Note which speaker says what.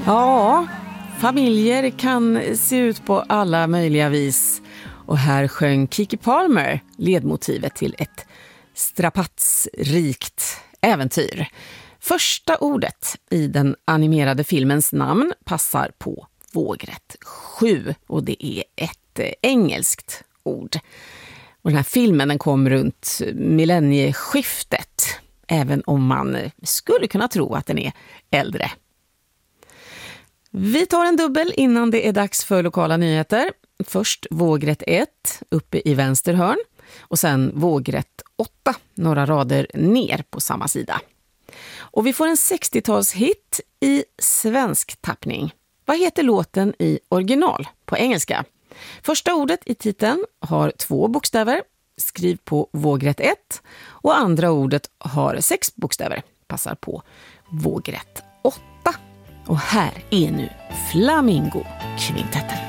Speaker 1: Ja, familjer kan se ut på alla möjliga vis. Och här sjöng Keke Palmer ledmotivet till ett strapatsrikt äventyr. Första ordet i den animerade filmens namn passar på vågrätt 7 och det är ett engelskt ord. Och den här filmen den kom runt millennieskiftet, även om man skulle kunna tro att den är äldre. Vi tar en dubbel innan det är dags för lokala nyheter. Först vågrätt 1 uppe i vänster hörn och sen vågrätt 8 några rader ner på samma sida. Och vi får en 60-talshit i svensk tappning. Vad heter låten i original på engelska? Första ordet i titeln har 2 bokstäver. Skriv på vågrätt 1 och andra ordet har 6 bokstäver. Passar på vågrätt 8. Och här är nu Flamingo-kvintetten.